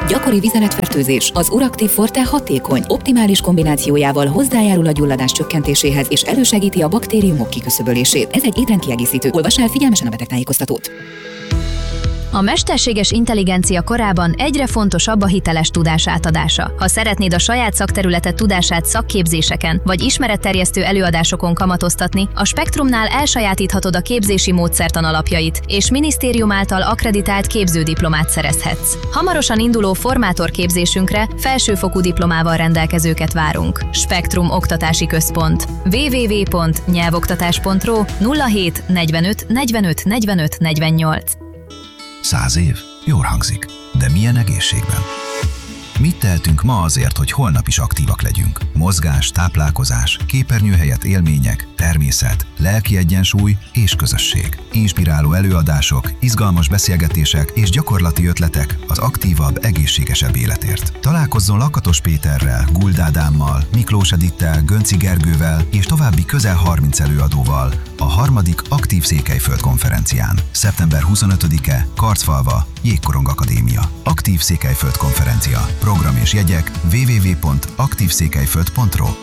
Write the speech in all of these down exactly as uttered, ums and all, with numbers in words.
Gyakori vizeletfertőzés. Az Uractiv Forte hatékony, optimális kombinációjával hozzájárul a gyulladás csökkentéséhez és elősegíti a baktériumok kiküszöbölését. Ez egy étrendkiegészítő. Olvass el figyelmesen a betegtájékoztatót. A mesterséges intelligencia korában egyre fontosabb a hiteles tudás átadása. Ha szeretnéd a saját szakterületed tudását szakképzéseken vagy ismeretterjesztő előadásokon kamatoztatni, a Spektrumnál elsajátíthatod a képzési módszertan alapjait, és minisztérium által akkreditált képződiplomát szerezhetsz. Hamarosan induló formátorképzésünkre felsőfokú diplomával rendelkezőket várunk. Spektrum Oktatási Központ. double-u double-u double-u pont nyelvoktatás pont ru nulla hét negyvenöt negyvenöt negyvenöt negyvennyolc. Száz év? Jól hangzik. De milyen egészségben? Mit tehetünk ma azért, hogy holnap is aktívak legyünk? Mozgás, táplálkozás, képernyő helyett élmények, természet, lelki egyensúly és közösség. Inspiráló előadások, izgalmas beszélgetések és gyakorlati ötletek az aktívabb, egészségesebb életért. Találkozzon Lakatos Péterrel, Guld Ádámmal, Miklós Edittel, Gönci Gergővel és további közel harminc előadóval a harmadik Aktív Székelyföld konferencián. szeptember huszonötödike, Karcfalva, Jégkorong Akadémia. Aktív Székelyföld konferencia. Program és jegyek double-u double-u double-u pont aktív székelyföld pont ru.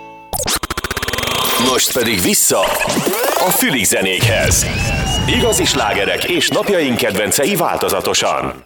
Most pedig vissza a Fülig zenékhez. Igazi slágerek és napjaink kedvencei változatosan.